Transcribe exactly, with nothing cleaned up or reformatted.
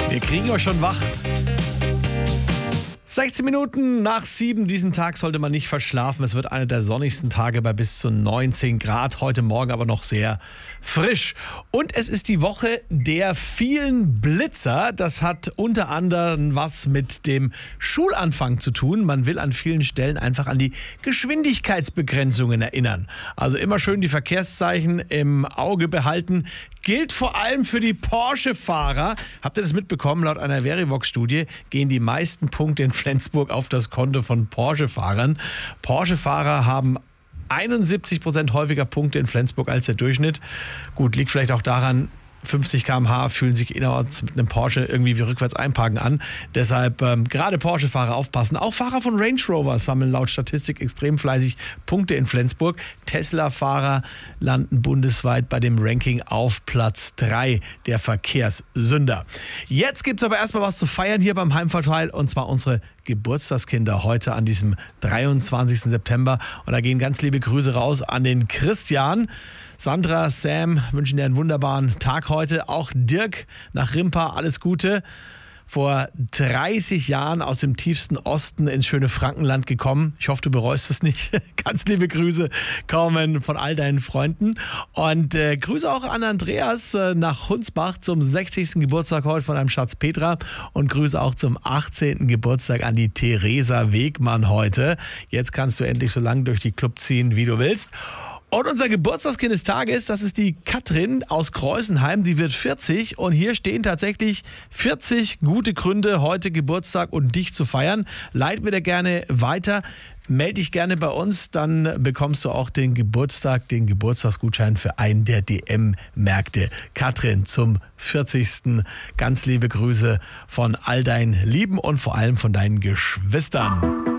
Wir kriegen euch schon wach. sechzehn Minuten nach sieben. Diesen Tag sollte man nicht verschlafen. Es wird einer der sonnigsten Tage bei bis zu neunzehn Grad. Heute Morgen aber noch sehr frisch. Und es ist die Woche der vielen Blitzer. Das hat unter anderem was mit dem Schulanfang zu tun. Man will an vielen Stellen einfach an die Geschwindigkeitsbegrenzungen erinnern. Also immer schön die Verkehrszeichen im Auge behalten. Gilt vor allem für die Porsche-Fahrer. Habt ihr das mitbekommen? Laut einer Verivox-Studie gehen die meisten Punkte in Flensburg auf das Konto von Porsche-Fahrern. Porsche-Fahrer haben einundsiebzig Prozent häufiger Punkte in Flensburg als der Durchschnitt. Gut, liegt vielleicht auch daran, fünfzig Kilometer pro Stunde fühlen sich innerorts mit einem Porsche irgendwie wie rückwärts einparken an. Deshalb ähm, gerade Porsche-Fahrer aufpassen. Auch Fahrer von Range Rover sammeln laut Statistik extrem fleißig Punkte in Flensburg. Tesla-Fahrer landen bundesweit bei dem Ranking auf Platz drei der Verkehrssünder. Jetzt gibt es aber erstmal was zu feiern hier beim Heimvorteil, und zwar unsere Geburtstagskinder heute an diesem dreiundzwanzigsten September. Und da gehen ganz liebe Grüße raus an den Christian. Sandra, Sam wünschen dir einen wunderbaren Tag heute. Auch Dirk nach Rimpa, alles Gute. Vor dreißig Jahren aus dem tiefsten Osten ins schöne Frankenland gekommen. Ich hoffe, du bereust es nicht. Ganz liebe Grüße kommen von all deinen Freunden. Und äh, Grüße auch an Andreas äh, nach Hunsbach zum sechzigsten Geburtstag heute von deinem Schatz Petra. Und Grüße auch zum achtzehnten Geburtstag an die Theresa Wegmann heute. Jetzt kannst du endlich so lange durch die Club ziehen, wie du willst. Und unser Geburtstagskind des Tages, das ist die Katrin aus Kreusenheim, die wird vierzig, und hier stehen tatsächlich vierzig gute Gründe, heute Geburtstag und dich zu feiern. Leit mir da gerne weiter, melde dich gerne bei uns, dann bekommst du auch den Geburtstag, den Geburtstagsgutschein für einen der D M-Märkte. Katrin, zum vierzigsten ganz liebe Grüße von all deinen Lieben und vor allem von deinen Geschwistern.